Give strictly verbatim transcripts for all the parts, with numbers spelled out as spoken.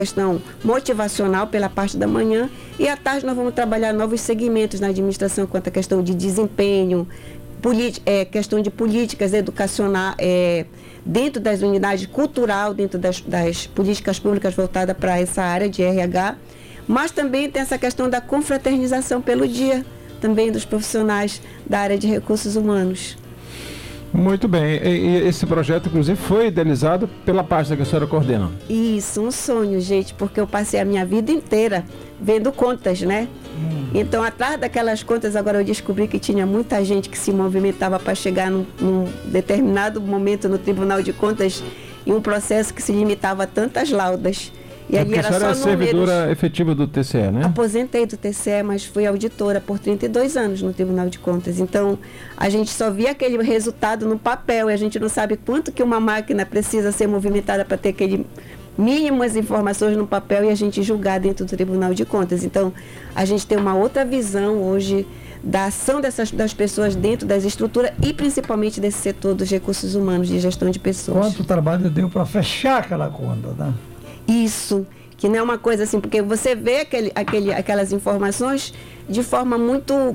questão motivacional pela parte da manhã, e à tarde nós vamos trabalhar novos segmentos na administração quanto à questão de desempenho, é, questão de políticas educacionais, é, dentro das unidades cultural, dentro das, das políticas públicas voltadas para essa área de R H, mas também tem essa questão da confraternização pelo dia, também dos profissionais da área de recursos humanos. Muito bem, e esse projeto inclusive foi idealizado pela pasta que a senhora coordena. Isso, um sonho, gente, porque eu passei a minha vida inteira vendo contas, né? Hum. Então, atrás daquelas contas, agora eu descobri que tinha muita gente que se movimentava para chegar num, num determinado momento no Tribunal de Contas em um processo que se limitava a tantas laudas. E é ali era a senhora só é servidora números. efetiva do T C E, né? Aposentei do T C E, mas fui auditora por trinta e dois anos no Tribunal de Contas. Então, a gente só via aquele resultado no papel e a gente não sabe quanto que uma máquina precisa ser movimentada para ter aquele mínimas informações no papel e a gente julgar dentro do Tribunal de Contas. Então, a gente tem uma outra visão hoje da ação dessas, das pessoas dentro das estruturas e principalmente desse setor dos recursos humanos, de gestão de pessoas. Quanto trabalho deu para fechar aquela conta, né? Isso, que não é uma coisa assim, porque você vê aquele, aquele, aquelas informações de forma muito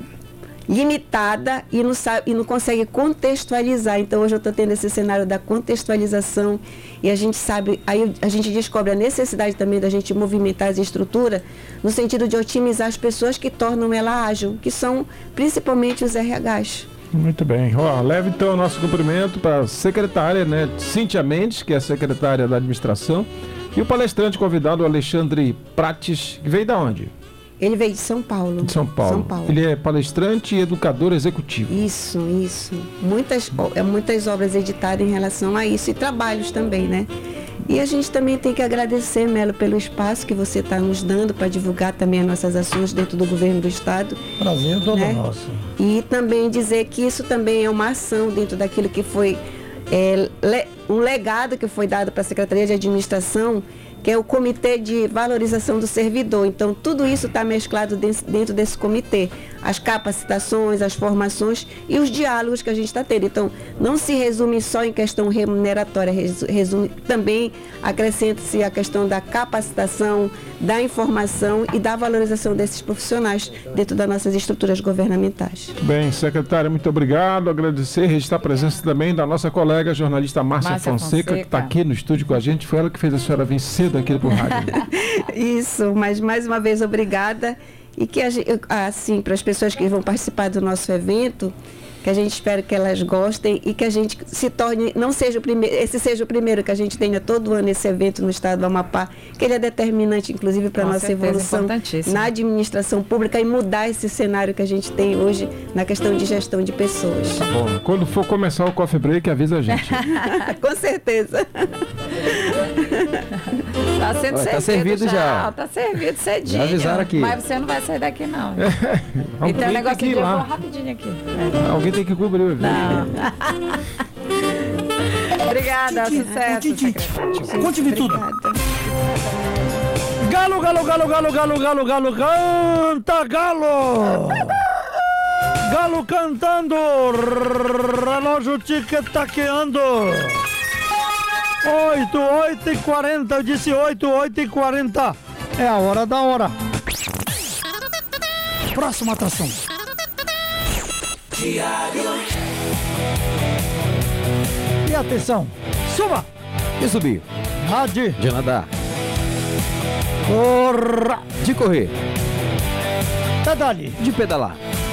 limitada e não, sabe, e não consegue contextualizar. Então hoje eu estou tendo esse cenário da contextualização e a gente sabe, aí a gente descobre a necessidade também da gente movimentar as estruturas no sentido de otimizar as pessoas que tornam ela ágil, que são principalmente os R Hs. Muito bem. Ó, leve então o nosso cumprimento para a secretária, né, Cíntia Mendes, que é a secretária da administração, e o palestrante convidado, Alexandre Prates, que veio da onde? Ele veio de São Paulo. De São Paulo. São Paulo. Ele é palestrante e educador executivo. Isso, isso. Muitas, muitas obras editadas em relação a isso e trabalhos também, né? E a gente também tem que agradecer, Melo, pelo espaço que você está nos dando para divulgar também as nossas ações dentro do governo do Estado. Prazer todo né? nosso. E também dizer que isso também é uma ação dentro daquilo que foi é, le, um legado que foi dado para a Secretaria de Administração, que é o Comitê de Valorização do Servidor. Então, tudo isso está mesclado dentro desse comitê. As capacitações, as formações e os diálogos que a gente está tendo. Então, não se resume só em questão remuneratória, resume também, acrescenta-se a questão da capacitação, da informação e da valorização desses profissionais dentro das nossas estruturas governamentais. Bem, secretária, muito obrigado. Agradecer, registrar a presença também da nossa colega, jornalista Márcia, Márcia Fonseca, Fonseca, que está aqui no estúdio com a gente. Foi ela que fez a senhora vir cedo aqui para o rádio. Isso, mas mais uma vez obrigada. E que, assim, para as pessoas que vão participar do nosso evento, que a gente espera que elas gostem e que a gente se torne, não seja o primeiro, esse seja o primeiro que a gente tenha todo ano esse evento no estado do Amapá, que ele é determinante, inclusive, para a nossa evolução na administração pública e mudar esse cenário que a gente tem hoje na questão de gestão de pessoas. Tá bom. Quando for começar o coffee break, avisa a gente. Com certeza. Tá sendo Olha, servido, tá servido já. já. Tá servido cedinho. Já avisaram aqui. Mas você não vai sair daqui, não. É, então o negócio tem que de ir lá. eu vou rapidinho aqui. É. Alguém tem que cobrir o evento. Não. Obrigada, sucesso. Conte-me tudo. Galo, galo, galo, galo, galo, galo, galo, canta, galo! Galo cantando, relógio tic-taqueando. Oito, oito e quarenta, eu disse oito, oito e quarenta. É a hora da hora. Próxima atração. Diário. E atenção, suba! De subir. Rádio. De nadar. Corra! De correr. Pedale. De pedalar.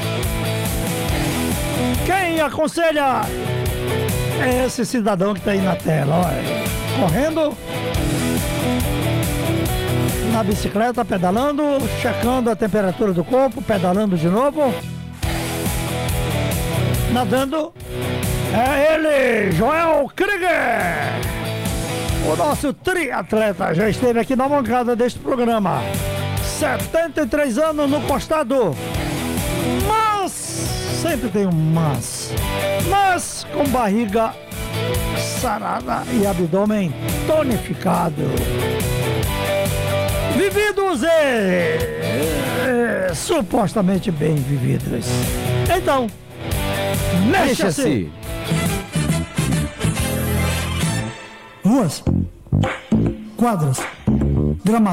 Quem aconselha é esse cidadão que está aí na tela, olha. Correndo, na bicicleta, pedalando, checando a temperatura do corpo, pedalando de novo, nadando. É ele, Joel Krieger, o nosso triatleta, já esteve aqui na bancada deste programa. setenta e três anos no costado, mas, sempre tem um mas, mas com barriga sarada e abdômen tonificado. Vividos e, e supostamente bem vividos. Então, mexa-se! Ruas, quadras, drama